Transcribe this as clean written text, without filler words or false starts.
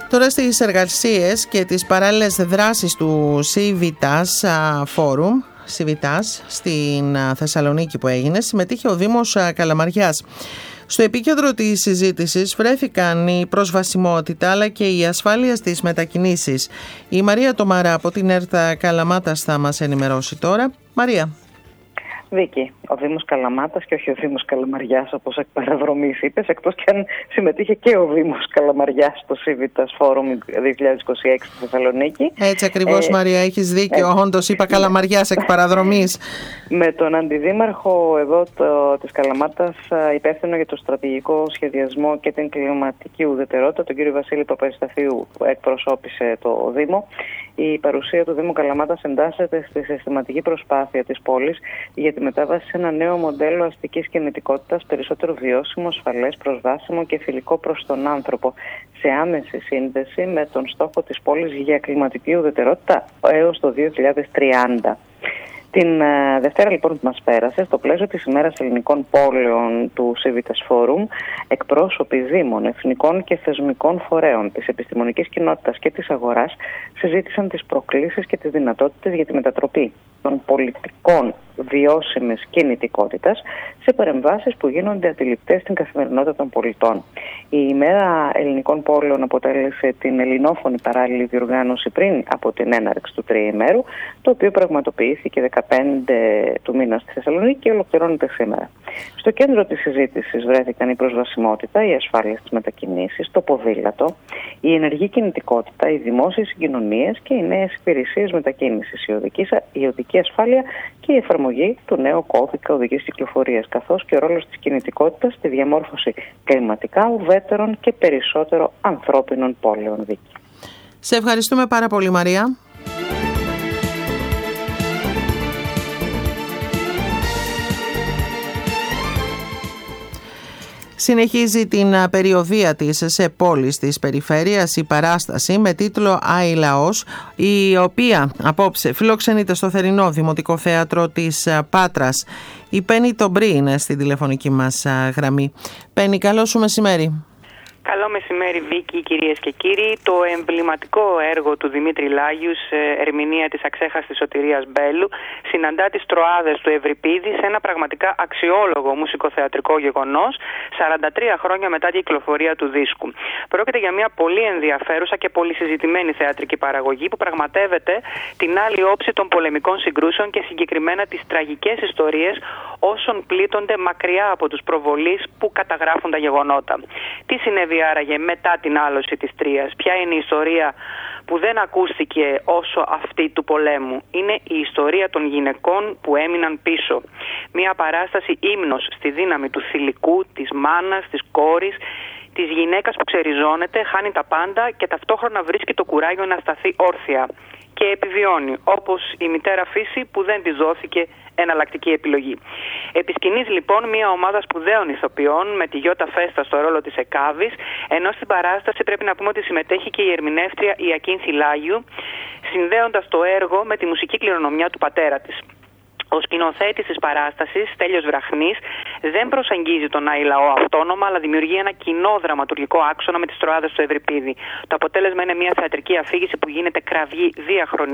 Τώρα στις εργασίες και τις παράλληλες δράσεις του Civitas Forum, Civitas, στην Θεσσαλονίκη που έγινε, συμμετείχε ο Δήμος Καλαμαριάς. Στο επίκεντρο της συζήτησης βρέθηκαν η προσβασιμότητα αλλά και η ασφάλεια στις μετακινήσεις. Η Μαρία Τομαρά από την ΕΡΤ Καλαμάτας θα μας ενημερώσει τώρα. Μαρία. Βίκη, ο Δήμος Καλαμάτας και όχι ο Δήμος Καλαμαριάς, όπως εκ παραδρομής είπες, εκτός και αν συμμετείχε και ο Δήμος Καλαμαριάς στο Civitas Forum 2026 στη Θεσσαλονίκη. Έτσι ακριβώς, Μαρία, έχεις δίκιο. Όντως είπα Καλαμαριάς εκ παραδρομής. Με τον αντιδήμαρχο εδώ της Καλαμάτας, υπεύθυνο για το στρατηγικό σχεδιασμό και την κλιματική ουδετερότητα, τον κύριο Βασίλη Παπαρισταθίου, που εκπροσώπησε το Δήμο. Η παρουσία του Δήμου Καλαμάτας εντάσσεται στη συστηματική προσπάθεια της πόλης για τη μετάβαση σε ένα νέο μοντέλο αστικής κινητικότητας, περισσότερο βιώσιμο, ασφαλές, προσβάσιμο και φιλικό προς τον άνθρωπο, σε άμεση σύνδεση με τον στόχο της πόλης για κλιματική ουδετερότητα έως το 2030. Την Δευτέρα λοιπόν που μας πέρασε, στο πλαίσιο της ημέρας ελληνικών πόλεων του Civitas Forum, εκπρόσωποι δήμων, εθνικών και θεσμικών φορέων, της επιστημονικής κοινότητας και της αγοράς συζήτησαν τις προκλήσεις και τις δυνατότητες για τη μετατροπή των πολιτικών βιώσιμης κινητικότητας σε παρεμβάσεις που γίνονται αντιληπτές στην καθημερινότητα των πολιτών. Η ημέρα ελληνικών πόλεων αποτέλεσε την ελληνόφωνη παράλληλη διοργάνωση πριν από την έναρξη του τριημέρου, το οποίο πραγματοποιήθηκε 15 του μήνα στη Θεσσαλονίκη και ολοκληρώνεται σήμερα. Στο κέντρο της συζήτησης βρέθηκαν η προσβασιμότητα, η ασφάλεια στις μετακινήσεις, το ποδήλατο, η ενεργή κινητικότητα, οι δημόσιες συγκοινωνίες και οι νέες υπηρεσίες μετακίνησης, η οδική ασφάλεια και η εφαρμογή του νέου κώδικα οδικής κυκλοφορίας, καθώς και ο ρόλος της κινητικότητας στη διαμόρφωση κλιματικά ουδέτερων και περισσότερο ανθρώπινων πόλεων. Βίκη. Σε ευχαριστούμε πάρα πολύ, Μαρία. Συνεχίζει την περιοδεία της σε πόλεις της περιφέρειας η παράσταση με τίτλο «Άι Λαός», η οποία απόψε φιλοξενείται στο θερινό Δημοτικό Θέατρο της Πάτρας. Η Πέννη Τομπρή είναι στην τηλεφωνική μας γραμμή. Πέννη, καλό σου μεσημέρι. Καλό μεσημέρι, Βίκη, κυρίες και κύριοι. Το εμβληματικό έργο του Δημήτρη Λάγιους, ερμηνεία της αξέχαστης Σωτηρίας Μπέλου, συναντά τις Τροάδες του Ευρυπίδη σε ένα πραγματικά αξιόλογο μουσικοθεατρικό γεγονός, 43 χρόνια μετά την κυκλοφορία του δίσκου. Πρόκειται για μια πολύ ενδιαφέρουσα και πολύ συζητημένη θεατρική παραγωγή που πραγματεύεται την άλλη όψη των πολεμικών συγκρούσεων και συγκεκριμένα τις τραγικές ιστορίες όσων πλήττονται μακριά από τους προβολείς που καταγράφουν τα γεγονότα. Τι συνέβη άραγε μετά την άλωση της Τρίας? Ποια είναι η ιστορία που δεν ακούστηκε όσο αυτή του πολέμου? Είναι η ιστορία των γυναικών που έμειναν πίσω. Μια παράσταση ύμνος στη δύναμη του θηλυκού, της μάνας, της κόρης, της γυναίκας που ξεριζώνεται, χάνει τα πάντα και ταυτόχρονα βρίσκει το κουράγιο να σταθεί όρθια και επιβιώνει, όπως η μητέρα φύση που δεν της δόθηκε εναλλακτική επιλογή. Επισκηνής λοιπόν μια ομάδα σπουδαίων ηθοποιών με τη Γιώτα Φέστα στο ρόλο της Εκάβης, ενώ στην παράσταση πρέπει να πούμε ότι συμμετέχει και η ερμηνεύτρια Ιακίνθη Λάγιου, συνδέοντας το έργο με τη μουσική κληρονομιά του πατέρα της. Ο σκηνοθέτης της παράστασης, Στέλιος Βραχνής, δεν προσεγγίζει τον Άι Λαό αυτόνομα, αλλά δημιουργεί ένα κοινό δραματουργικό άξονα με τις Τροάδες του Ευρυπίδη. Το αποτέλεσμα είναι μια θεατρική αφήγηση που γίνεται κραυγή διαχρονική